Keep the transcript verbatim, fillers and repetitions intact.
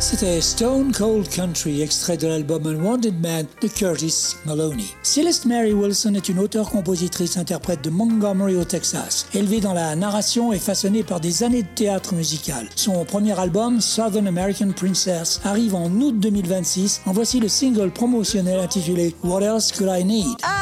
C'était Stone Cold Country, extrait de l'album Unwanted Man de Curtis Maloney. Celeste Mary Wilson est une auteure-compositrice-interprète de Montgomery au Texas. Élevée dans la narration et façonnée par des années de théâtre musical. Son premier album, Southern American Princess, arrive en août deux mille vingt-six. En voici le single promotionnel intitulé What Else Could I Need? I